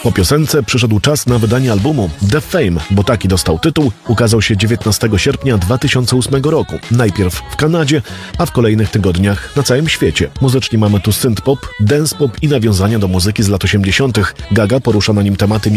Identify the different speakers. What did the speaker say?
Speaker 1: Po piosence przyszedł czas na wydanie albumu. The Fame, bo taki dostał tytuł, ukazał się 19 sierpnia 2008 roku. Najpierw w Kanadzie, a w kolejnych tygodniach na całym świecie. Muzycznie mamy tu synth-pop, dance-pop i nawiązania do muzyki z lat 80. Gaga porusza na nim tematy